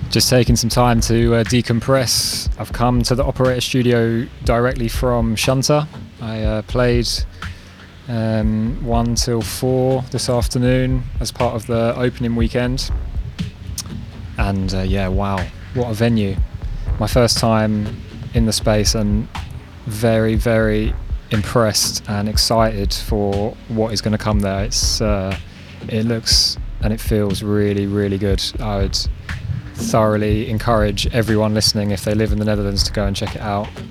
Just taking some time to decompress. I've come to the operator studio directly from Shunter. I played 1 till 4 this afternoon as part of the opening weekend. And wow, what a venue. My first time in the space, and very, very impressed and excited for what is going to come there. It looks and it feels really, really good. I would thoroughly encourage everyone listening, if they live in the Netherlands, to go and check it out.